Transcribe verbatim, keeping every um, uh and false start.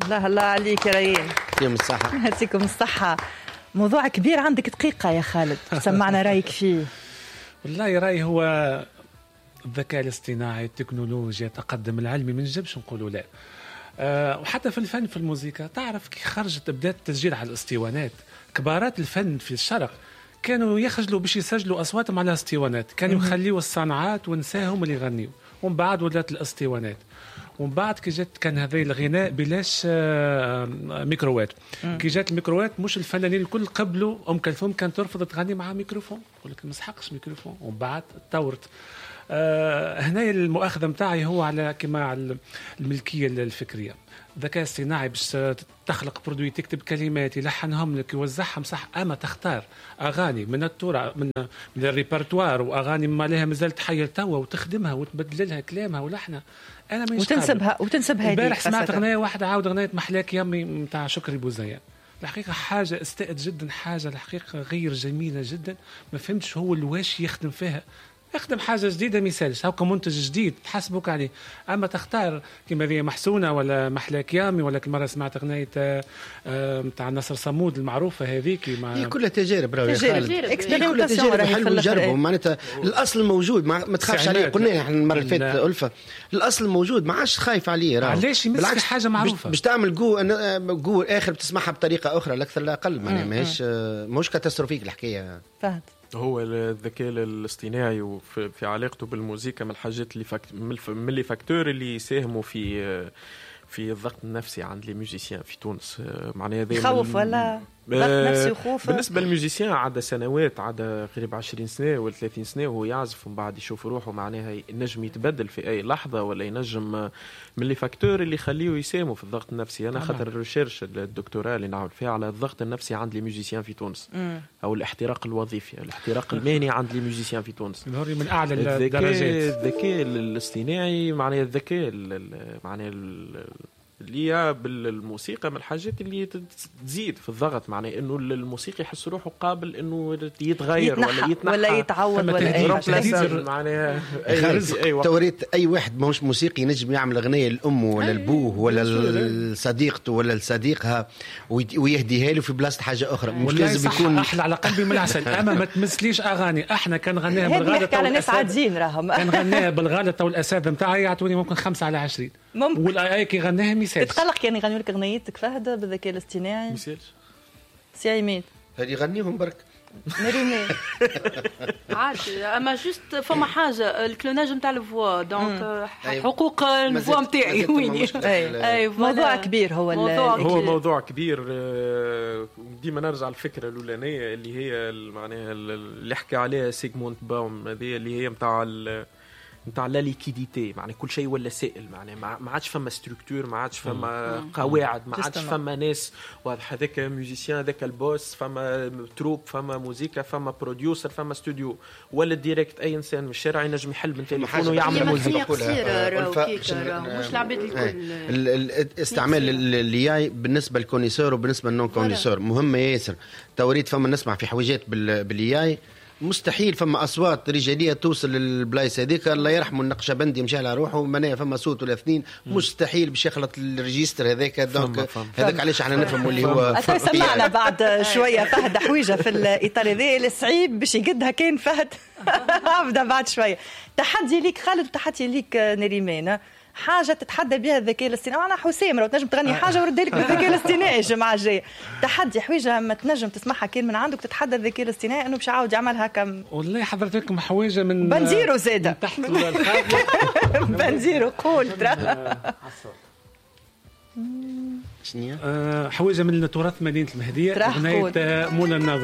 الله الله عليك يا ريان. يعطيكم الصحة. يعطيكم الصحة. موضوع كبير عندك دقيقة يا خالد، سمعنا رأيك فيه. والله رأيي هو الذكاء الاصطناعي، التكنولوجيا، التقدم العلمي، ما نجبش نقولوا لا. أه وحتى في الفن، في الموسيقى، تعرف كي خرجت بدات التسجيل على الاسطوانات. كبارات الفن في الشرق كانوا يخجلوا باش يسجلوا اصواتهم على اسطوانات، كانوا يخليوا الصنعات ونساهم اللي يغنيوا، ومن بعد ولات الاسطوانات. ومن بعد كي جات كان هذا الغناء بلاش ميكرووات. كي جات الميكرووات مش الفنانين الكل قبلوا. ام كلثوم كانت ترفض تغني مع ميكروفون، تقول لك ما يسحقش ميكروفون. ومن بعد تطورت. آه هنا المؤاخذه نتاعي هو على كما على الملكيه الفكريه. الذكاء الاصطناعي باش تخلق برودوي، تكتب كلمات يلحنهم لك يوزعهم صح، اما تختار اغاني من التراث، من من الريبرتوار، واغاني ما لها مازال تحير توا وتخدمها وتبدل لها كلامها ولحنها. انا ما وتنسبها وتنسبها ليك. امبارح سمعت اغنيه واحده عاود اغنيه محلاك يمي نتاع شكري بوزيان. الحقيقه حاجه استاءت جدا، حاجه الحقيقه غير جميله جدا. ما فهمتش هو الواش يخدم فيها. اخدم حاجه جديده ما يسالش، هاكا منتج جديد تحسبوك عليه. اما تختار كيما ذي محسونه ولا محلاك يامي، ولا كل مره سمعت اغنيه نتاع نصر صمود المعروفه هذيك. مع هي كلها تجارب راهي تجارب اكسبيريمونتاسيون راهي حلو يجربوا. معناتها الاصل موجود، ما تخافش عليه. قلنا احنا المره اللي فاتت ألفة، الاصل موجود، ما عادش خايف عليه. راه علاش يمسك حاجه معروفه باش تعمل جو جو اخر بتسمعها بطريقه اخرى، لا اكثر لا اقل. معناها ماهيش مش كاتاستروفيك الحكايه. فهد هو الذكاء الاصطناعي وفي في علاقته بالموسيقى من الحاجات اللي فاكت من اللي فاكتور اللي يساهموا في في الضغط النفسي عند لي ميوزيسيان في تونس. معناها هذا خوف ولا ضغط نفسي وخوف. بالنسبه للميوزيسيان عاد سنوات، عاد قريب عشرين سنه ولا ثلاثين سنه وهو يعزف، ومن بعد يشوف روحه معناها ينجم يتبدل في اي لحظه، ولا ينجم من اللي فاكتور اللي يخليه يساهموا في الضغط النفسي. انا خاطر الريشيرش الدكتوراه اللي نعمل فيها على الضغط النفسي عند لي ميوزيسيان في تونس، مم. او الاحتراق الوظيفي، الاحتراق المهني عند لي ميوزيسيان في تونس من اعلى الدرجات. الذكاء الاصطناعي معناها الذكاء معناها اللي بالموسيقى من الحاجات اللي تزيد في الضغط. معناه انه الموسيقى يحس روحه قابل انه يتغير ولا يتنحى ولا يتعوض ولا اي حاجه. معناها اي وقت توريت اي واحد ماهوش موسيقي ينجم يعمل اغنيه لامه ولا لبوه ولا لصديقته ولا لصديقها ويهديها له في بلاصه حاجه اخرى. مش لازم يكون احلى على قلبي من العسل. اما ما تمثليش اغاني احنا كان غناها بالغلط على ناس عاديين راهم كان غناها بالغلط، والاساتذه نتاعي يعطوني ممكن خمسة على عشرين. ممكن والاي كي غناها مثال. تتقلق كان يغنوا لك اغنيتك فهد بالذكاء الاصطناعي؟ مثال سي عماد هذه يغنيهم برك مريمي عادي. اما جوست فما حاجه الكلوناج نتاع الفوا، دونك حقوق الفوا نتاعي ويني. اي موضوع كبير. هو موضوع هو موضوع كبير. ديما نرجع الفكره الاولانيه اللي هي معناها اللي حكى عليها سيغموند باوم، هذه اللي هي نتاع نتاع لا ليكيديتي. معناها كل شيء ولا سائل، معناها ما عادش فما ستركتور، ما عادش فما قواعد، ما عادش فما ناس واضح هذاك ميوزيسيان هذاك البوس، فما تروب، فما موسيقى، فما بروديوسر، فما استوديو، ولا ديريكت اي انسان من الشارع ينجم يحل من تليفونه ويعمل موسيقى. مش العباد الكل. استعمال الاي بالنسبه للكونيسور وبالنسبه للنون كونيسور مهمه ياسر. توريد فما نسمع في حويجات بالاي مستحيل فما اصوات رجاليه توصل للبلايص هذيك. الله يرحمه النقشبندي مشى على روحه ومنايا فما صوت ولا اثنين مستحيل باش يخلط الريجستر هذاك. دونك هذاك علاش احنا نفهموا اللي هو سمعنا بعد شويه فهد حويجه في الاطار هذا الصعيب باش يقدها كان فهد ابدا بعد شويه. تحدي ليك خالد وتحدي ليك نريمان، حاجه تتحدى بها الذكاء الاصطناعي. انا حسام لو تنجم تغني حاجه ورد لك بالذكاء الاصطناعي الجمعه الجايه. تحدي حويجه ما تنجم تسمعها كان من عندك تتحدى الذكاء الاصطناعي انه باش يعاود يعملها كم. والله حضرت لكم حويجه من بنزيرو زاده من تحت الخاطر بنزيرو قول ترى شنو حويجه من تراث مدينه المهديه، اغنيه مولا الناظور.